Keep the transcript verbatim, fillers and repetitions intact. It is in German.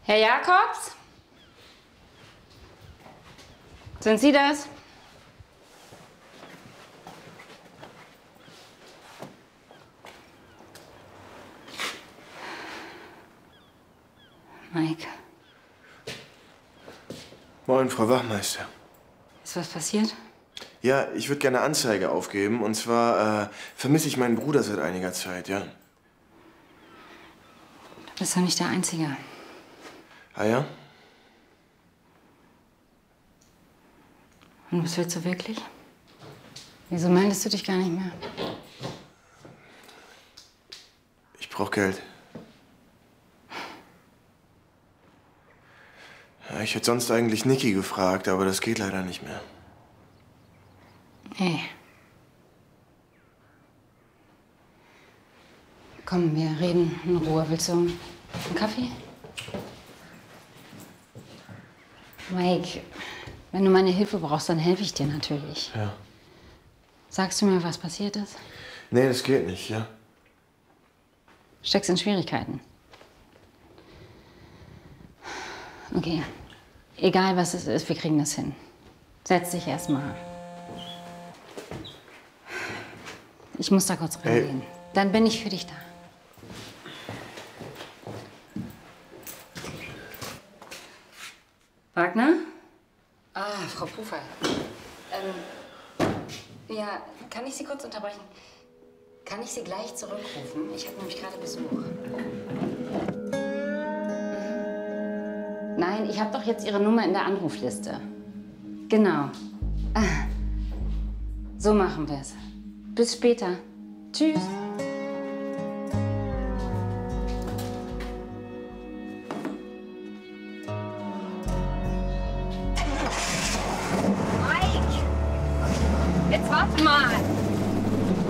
Herr Jakobs? Sind Sie das? Mike. Moin, Frau Wachmeister. Ist was passiert? Ja, ich würde gerne Anzeige aufgeben. Und zwar äh, vermisse ich meinen Bruder seit einiger Zeit, ja. Du bist doch nicht der Einzige. Ah ja? Und was willst du wirklich? Wieso meldest du dich gar nicht mehr? Ich brauche Geld. Ja, ich hätte sonst eigentlich Niki gefragt, aber das geht leider nicht mehr. Hey. Komm, wir reden in Ruhe. Willst du einen Kaffee? Mike, wenn du meine Hilfe brauchst, dann helfe ich dir natürlich. Ja. Sagst du mir, was passiert ist? Nee, das geht nicht, ja. Steckst in Schwierigkeiten. Okay. Egal, was es ist, wir kriegen das hin. Setz dich erst mal. Ich muss da kurz reingehen. Hey. Dann bin ich für dich da. Wagner? Ah, Frau Puffer. Ähm, ja, kann ich Sie kurz unterbrechen? Kann ich Sie gleich zurückrufen? Ich habe nämlich gerade Besuch. Mhm. Nein, ich habe doch jetzt Ihre Nummer in der Anrufliste. Genau. Ah, so machen wir es. Bis später. Tschüss. Mike! Jetzt warte mal!